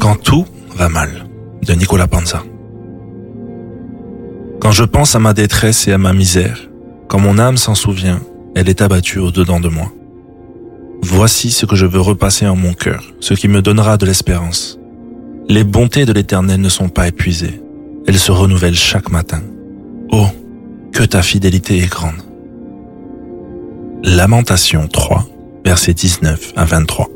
Quand tout va mal, de Nicolas Panza. Quand je pense à ma détresse et à ma misère, quand mon âme s'en souvient, elle est abattue au-dedans de moi. Voici ce que je veux repasser en mon cœur, ce qui me donnera de l'espérance. Les bontés de l'Éternel ne sont pas épuisées, elles se renouvellent chaque matin. Oh, que ta fidélité est grande. Lamentation 3, versets 19 à 23.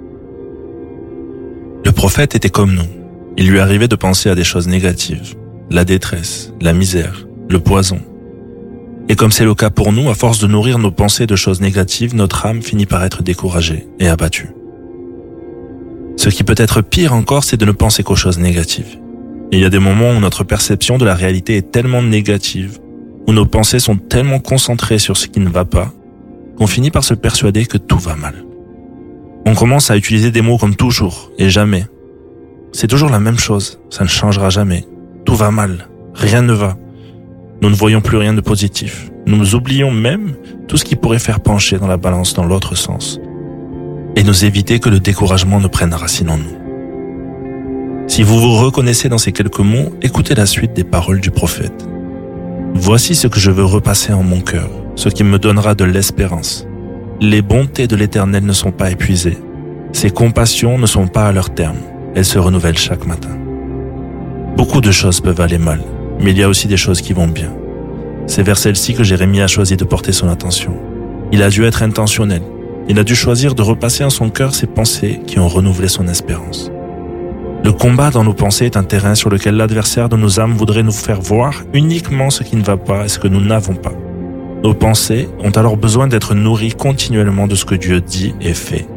Le prophète était comme nous. Il lui arrivait de penser à des choses négatives, la détresse, la misère, le poison. Et comme c'est le cas pour nous, à force de nourrir nos pensées de choses négatives, notre âme finit par être découragée et abattue. Ce qui peut être pire encore, c'est de ne penser qu'aux choses négatives. Et il y a des moments où notre perception de la réalité est tellement négative, où nos pensées sont tellement concentrées sur ce qui ne va pas, qu'on finit par se persuader que tout va mal. On commence à utiliser des mots comme toujours et jamais. C'est toujours la même chose, ça ne changera jamais. Tout va mal, rien ne va. Nous ne voyons plus rien de positif. Nous oublions même tout ce qui pourrait faire pencher dans la balance dans l'autre sens et nous éviter que le découragement ne prenne racine en nous. Si vous vous reconnaissez dans ces quelques mots, écoutez la suite des paroles du prophète. Voici ce que je veux repasser en mon cœur, ce qui me donnera de l'espérance. Les bontés de l'Éternel ne sont pas épuisées. Ses compassions ne sont pas à leur terme. Elles se renouvellent chaque matin. Beaucoup de choses peuvent aller mal, mais il y a aussi des choses qui vont bien. C'est vers celle-ci que Jérémie a choisi de porter son attention. Il a dû être intentionnel. Il a dû choisir de repasser en son cœur ces pensées qui ont renouvelé son espérance. Le combat dans nos pensées est un terrain sur lequel l'adversaire de nos âmes voudrait nous faire voir uniquement ce qui ne va pas et ce que nous n'avons pas. Nos pensées ont alors besoin d'être nourries continuellement de ce que Dieu dit et fait.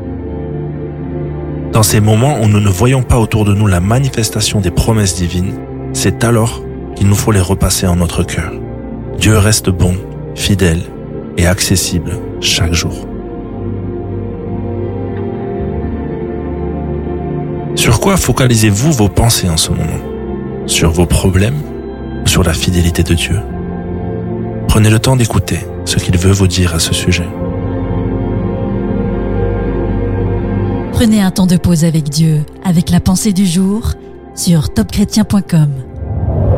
Dans ces moments où nous ne voyons pas autour de nous la manifestation des promesses divines, c'est alors qu'il nous faut les repasser en notre cœur. Dieu reste bon, fidèle et accessible chaque jour. Sur quoi focalisez-vous vos pensées en ce moment? Sur vos problèmes ou sur la fidélité de Dieu? Prenez le temps d'écouter ce qu'il veut vous dire à ce sujet. Prenez un temps de pause avec Dieu, avec la pensée du jour sur topchrétien.com.